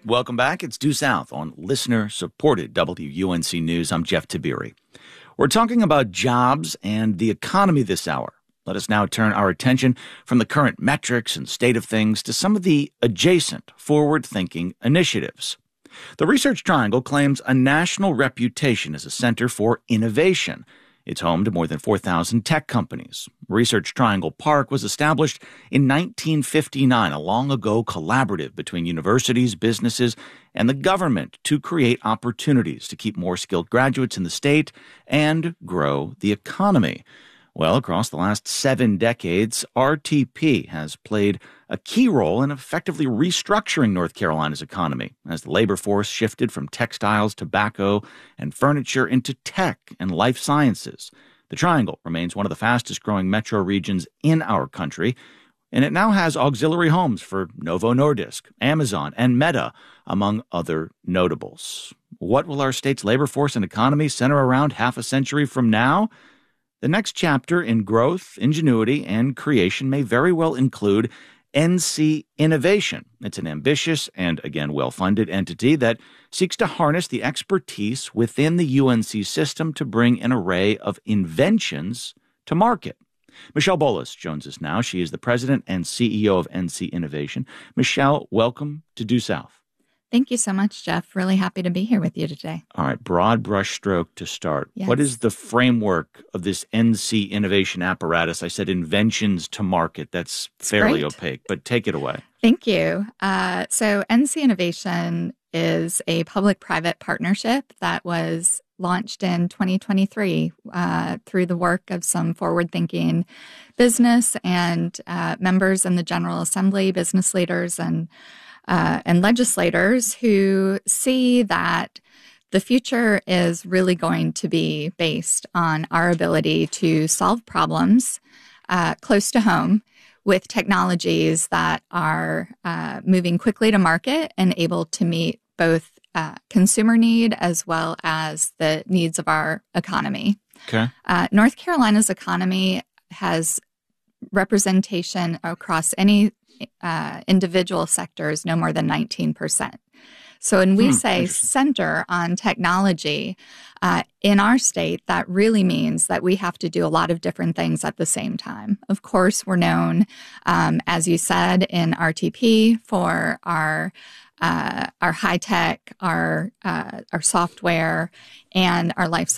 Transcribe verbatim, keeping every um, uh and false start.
Welcome back. It's Due South on listener-supported W U N C News. I'm Jeff Tiberi. We're talking about jobs and the economy this hour. Let us now turn our attention from the current metrics and state of things to some of the adjacent, forward-thinking initiatives. The Research Triangle claims a national reputation as a center for innovation. It's home to more than four thousand tech companies. Research Triangle Park was established in nineteen fifty-nine, a long ago collaborative between universities, businesses, and the government to create opportunities to keep more skilled graduates in the state and grow the economy. Well, across the last seven decades, R T P has played a key role in effectively restructuring North Carolina's economy as the labor force shifted from textiles, tobacco, and furniture into tech and life sciences. The Triangle remains one of the fastest-growing metro regions in our country, and it now has auxiliary homes for Novo Nordisk, Amazon, and Meta, among other notables. What will our state's labor force and economy center around half a century from now? The next chapter in growth, ingenuity, and creation may very well include N C Innovation. It's an ambitious and, again, well-funded entity that seeks to harness the expertise within the U N C system to bring an array of inventions to market. Michelle Bolas joins us now. She is the president and C E O of N C Innovation. Michelle, welcome to Due South. Thank you so much, Jeff. Really happy to be here with you today. All right, broad brushstroke to start. Yes. What is the framework of this N C innovation apparatus? I said inventions to market. That's fairly Great. opaque, but take it away. Thank you. Uh, so N C Innovation is a public-private partnership that was launched in twenty twenty-three uh, through the work of some forward-thinking business and uh, members in the General Assembly, business leaders, and Uh, and legislators who see that the future is really going to be based on our ability to solve problems uh, close to home with technologies that are uh, moving quickly to market and able to meet both uh, consumer need as well as the needs of our economy. Okay. Uh, North Carolina's economy has representation across any Uh, individual sectors no more than nineteen percent. So when we hmm, say center on technology uh, in our state, that really means that we have to do a lot of different things at the same time. Of course, we're known, um, as you said, in R T P for our uh, our high tech, our uh, our software, and our life